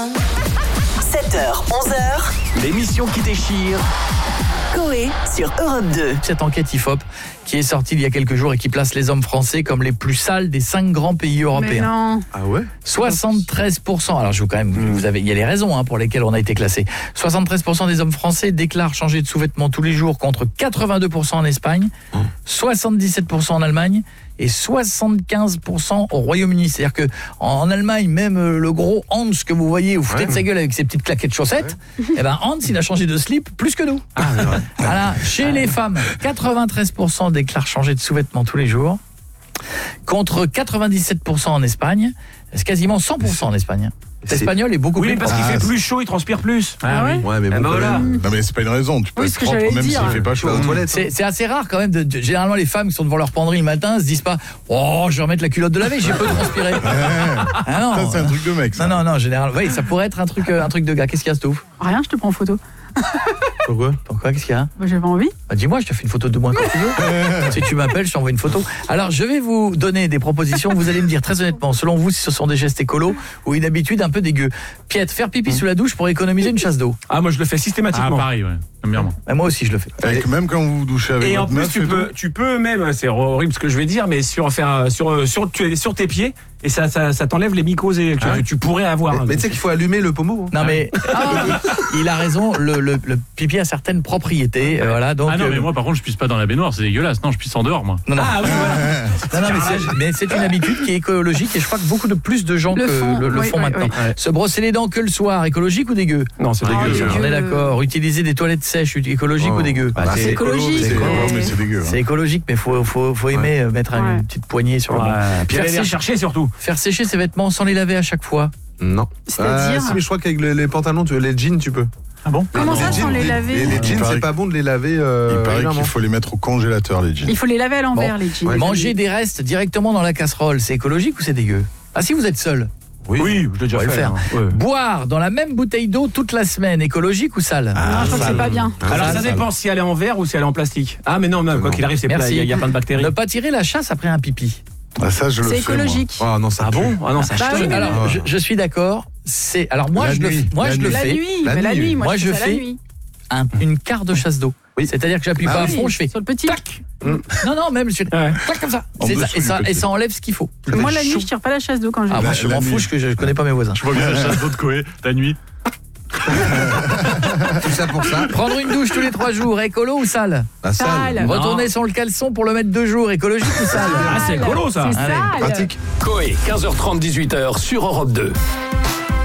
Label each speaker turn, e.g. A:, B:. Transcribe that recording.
A: 7h, 11h,
B: L'émission qui déchire.
A: Coé sur Europe 2.
C: Cette enquête IFOP qui est sortie il y a quelques jours et qui place les hommes français comme les plus sales des 5 grands pays européens.
D: Mais non.
E: Ah ouais
C: 73%. Alors je vous quand même, il y a les raisons pour lesquelles on a été classé. 73% des hommes français déclarent changer de sous-vêtements tous les jours contre 82% en Espagne, 77% en Allemagne et 75% au Royaume-Uni. C'est-à-dire que en Allemagne, même le gros Hans que vous voyez, vous foutez de sa gueule avec ses petites claquettes chaussettes, eh ben Hans, il a changé de slip plus que nous. Voilà. Chez les femmes, 93% déclarent changer de sous-vêtements tous les jours, contre 97% en Espagne. C'est quasiment 100% en Espagne. L'espagnol est beaucoup plus...
B: Oui, parce qu'il fait plus chaud, il transpire plus.
D: Ah ouais.
E: Ouais, mais bon,
B: voilà.
F: Non mais c'est pas une raison, tu peux
D: Oui,
F: être
D: ce que
F: propre
D: j'allais
F: même
D: dire.
F: s'il fait pas chaud aux toilettes.
C: C'est assez rare quand même. Généralement, les femmes qui sont devant leur penderie le matin se disent pas « Oh, je vais remettre la culotte de laver, j'ai peu transpiré. » Ah non.
F: Ça c'est un truc de mec ça.
C: Non, généralement. Oui, ça pourrait être un truc de gars. Qu'est-ce qu'il y a, Stouff?
D: Rien, je te prends en photo.
E: Pourquoi
C: Qu'est-ce qu'il y a?
D: J'avais envie.
C: Bah, dis-moi, je te fais une photo de moi quand tu veux. Si tu m'appelles, je t'envoie une photo. Alors, je vais vous donner des propositions. Vous allez me dire très honnêtement, selon vous, si ce sont des gestes écolos ou une habitude un peu dégueu. Piette, faire pipi sous la douche pour économiser une chasse d'eau.
B: Ah, moi je le fais systématiquement.
G: Ah, pareil, ouais. J'aime bien, moi.
C: Bah, moi aussi, je le fais.
F: Même quand vous vous douchez avec
B: Et en
F: votre
B: plus,
F: meuf
B: tu peux même, c'est horrible ce que je vais dire, mais sur tes pieds, et ça t'enlève les mycoses que tu pourrais avoir.
E: Mais tu sais qu'il faut allumer le pommeau.
C: Non mais il a raison, le pipi a certaines propriétés, voilà. Donc
G: Ah non, mais moi par contre je pisse pas dans la baignoire, c'est dégueulasse. Non, je pisse en dehors, moi.
C: non.
B: Ah oui, voilà.
C: Non, mais c'est une habitude qui est écologique et je crois que beaucoup de plus de gens le font maintenant.
D: Oui.
C: Se brosser les dents que le soir, écologique ou dégueu?
B: Non, c'est
D: Ah,
B: dégueu.
D: dégueu.
C: On est d'accord. Utiliser des toilettes sèches, écologique ou dégueu?
E: Bah,
D: c'est écologique.
F: C'est
D: Ouais.
F: mais c'est dégueu.
C: C'est écologique, mais faut aimer mettre une petite poignée sur le banc.
B: Puis aller les rechercher surtout.
C: Faire sécher ses vêtements sans les laver à chaque fois.
E: Non.
D: C'est-à-dire
E: si, mais je crois qu'avec les pantalons, les jeans, tu peux.
G: Ah bon?
D: Comment ça, sans les laver?
E: Les jeans,
F: Il paraît
E: c'est pas bon de les laver.
F: Il paraît
E: régulièrement.
F: qu'il faut les mettre au congélateur les jeans.
D: Il faut les laver à l'envers, les jeans.
E: Ouais.
C: Manger des restes directement dans la casserole, c'est écologique ou c'est dégueu? Ah, si vous êtes seul.
B: Oui, je l'ai déjà
C: On va le
B: fait.
C: faire.
B: Ouais.
C: Boire dans la même bouteille d'eau toute la semaine, écologique ou sale?
D: Non, je crois que c'est pas bien.
B: Alors ça dépend si elle est en verre ou si elle est en plastique. Ah mais non, quoi qu'il arrive, c'est plat,
C: Merci.
B: il y a plein de bactéries.
C: Ne pas tirer la chasse après un pipi.
F: Ah ça je le fais.
D: C'est écologique.
E: Ah non, ça
B: Ah
E: pue.
B: bon? Ah non, ça
D: Bah oui, mais
C: Alors,
F: Ouais.
C: je suis d'accord. Alors moi,
F: La
C: je le
F: nuit.
D: La
C: fais
D: nuit,
E: La
D: mais la
E: nuit.
D: nuit.
C: Moi, je
D: fais ça la
C: fais-
D: nuit.
C: une quart de chasse d'eau.
E: Oui.
C: C'est-à-dire que j'appuie
E: Ah
C: pas à
E: oui.
C: fond, je fais
D: Sur le petit.
C: tac. Non, même je fais
B: Ouais.
C: tac comme ça.
F: En
C: C'est
F: dessous
C: ça, et
F: du
C: ça,
F: petit.
C: et ça enlève ce qu'il faut.
D: Moi, la nuit, je tire pas la chasse d'eau quand je
C: Ah, moi, je
F: La
C: m'en fous,
F: nuit.
C: je connais pas mes voisins.
G: Je vois bien la chasse d'eau de Coé, la nuit.
E: Tout ça pour ça.
C: Prendre une douche tous les 3 jours, écolo ou sale?
E: La salle.
D: Sale.
C: Retourner sans le caleçon pour le mettre 2 jours, écologique ou sale?
B: Ah, c'est écolo, ça.
D: C'est
C: Allez,
D: sale.
E: Pratique.
B: Coé, 15h30, 18h sur Europe 2.